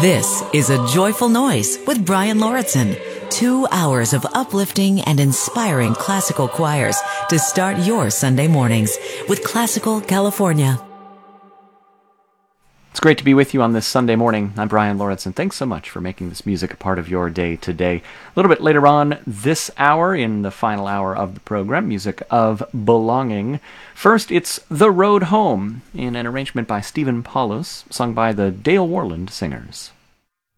This is A Joyful Noise with Brian Lauritsen. 2 hours of uplifting and inspiring classical choirs to start your Sunday mornings with Classical California. It's great to be with you on this Sunday morning. I'm Brian Lauritsen. Thanks so much for making this music a part of your day today. A little bit later on this hour, in the final hour of the program, music of belonging. First, it's The Road Home, in an arrangement by Stephen Paulus, sung by the Dale Worland Singers.